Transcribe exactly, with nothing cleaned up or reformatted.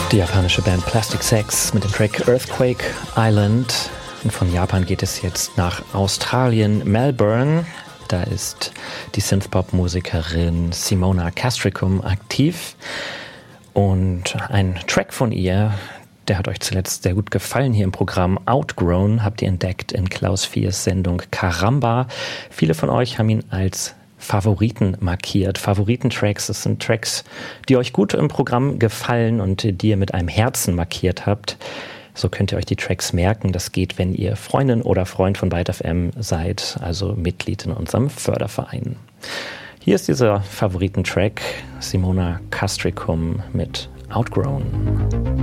Die japanische Band Plastic Sex mit dem Track Earthquake Island. Und von Japan geht es jetzt nach Australien, Melbourne. Da ist die Synthpop-Musikerin Simona Castricum aktiv. Und ein Track von ihr, der hat euch zuletzt sehr gut gefallen hier im Programm. Outgrown habt ihr entdeckt in Klaus Viers Sendung Caramba. Viele von euch haben ihn als Favoriten markiert. Favoritentracks, das sind Tracks, die euch gut im Programm gefallen und die ihr mit einem Herzen markiert habt. So könnt ihr euch die Tracks merken. Das geht, wenn ihr Freundin oder Freund von Byte F M seid, also Mitglied in unserem Förderverein. Hier ist dieser Favoritentrack, Simona Castricum mit Outgrown.